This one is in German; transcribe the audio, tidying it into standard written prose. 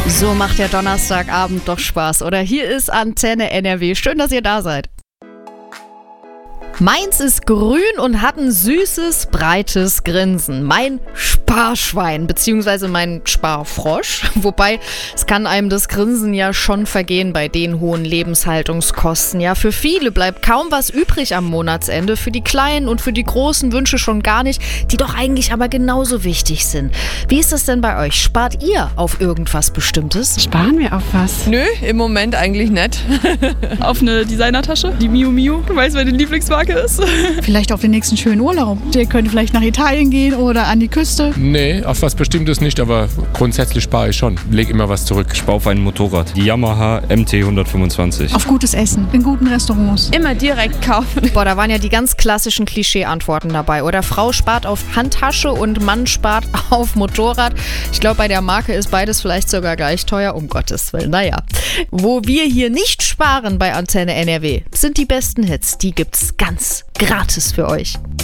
So macht der Donnerstagabend doch Spaß, oder? Hier ist Antenne NRW. Schön, dass ihr da seid. Meins ist grün und hat ein süßes, breites Grinsen. Mein Sparschwein, beziehungsweise mein Sparfrosch. Wobei, es kann einem das Grinsen ja schon vergehen bei den hohen Lebenshaltungskosten. Ja, für viele bleibt kaum was übrig am Monatsende. Für die kleinen und für die großen Wünsche schon gar nicht, die doch eigentlich aber genauso wichtig sind. Wie ist das denn bei euch? Spart ihr auf irgendwas Bestimmtes? Sparen wir auf was? Nö, im Moment eigentlich nicht. Auf eine Designertasche, die Miu Miu. Du weißt, wer die Lieblingsmarke ist. Vielleicht auf den nächsten schönen Urlaub. Der könnte vielleicht nach Italien gehen oder an die Küste. Nee, auf was Bestimmtes nicht, aber grundsätzlich spare ich schon. Leg immer was zurück. Ich spare auf ein Motorrad. Die Yamaha MT 125. Auf gutes Essen, in guten Restaurants. Immer direkt kaufen. Boah, da waren ja die ganz klassischen Klischee-Antworten dabei. Oder Frau spart auf Handtasche und Mann spart auf Motorrad. Ich glaube, bei der Marke ist beides vielleicht sogar gleich teuer, um Gottes Willen. Naja, wo wir hier nicht sparen bei Antenne NRW, sind die besten Hits. Die gibt's ganz gratis für euch.